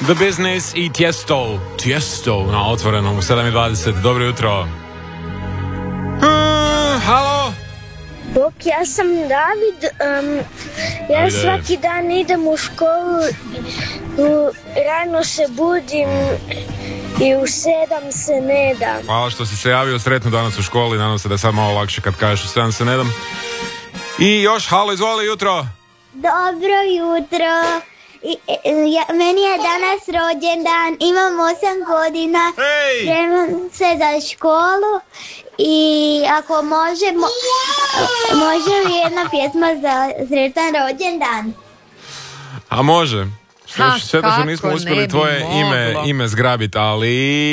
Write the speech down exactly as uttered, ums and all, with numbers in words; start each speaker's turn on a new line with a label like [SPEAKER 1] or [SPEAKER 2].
[SPEAKER 1] The Business i Tiesto. Tiesto na otvorenom u sedam i dvadeset. Dobro jutro. Hmm, halo?
[SPEAKER 2] Bok, ja sam David. Um, ja
[SPEAKER 1] Ajde.
[SPEAKER 2] svaki dan idem u školu, u, rano se budim i u sedam se ne dam.
[SPEAKER 1] Hvala što si se javio, sretno danas u školi. Nadam se da je sad malo lakše kad kažeš u sedam se ne dam. I još, halo, izvoli, jutro.
[SPEAKER 3] Dobro jutro. I, ja, meni je danas rođendan, imam osam godina,
[SPEAKER 1] Hej!
[SPEAKER 3] spremam se za školu i ako može, mo, može li jedna pjesma za sretan rođendan?
[SPEAKER 1] A može.
[SPEAKER 4] Ha,
[SPEAKER 1] Šteta što nismo
[SPEAKER 4] kako
[SPEAKER 1] uspjeli
[SPEAKER 4] ne bi
[SPEAKER 1] tvoje ime,
[SPEAKER 4] moglo.
[SPEAKER 1] ime zgrabiti, ali...